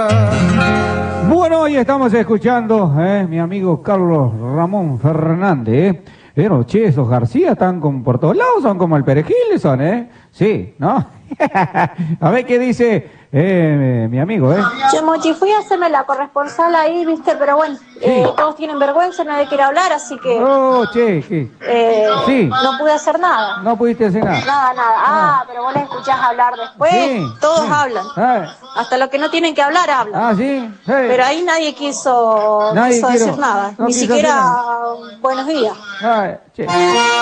Bueno, hoy estamos escuchando, mi amigo Carlos Ramón Fernández, Pero, che, esos García están por todos lados, son como el perejil, son, Sí, ¿no? A ver qué dice mi amigo, Che, Mochi, fui a hacerme la corresponsal ahí, viste, pero bueno, Sí. todos tienen vergüenza, nadie quiere hablar, así que Oh, che, ¿qué? Sí. no pude hacer nada. No pudiste hacer nada. Nada. Ah, pero vos les escuchás hablar después, Sí, todos sí. hablan. Ah, Hasta los que no tienen que hablar hablan. sí. Pero ahí nadie quiso Nadie decir nada, no ni quiso hacer siquiera nada. buenos días. Che.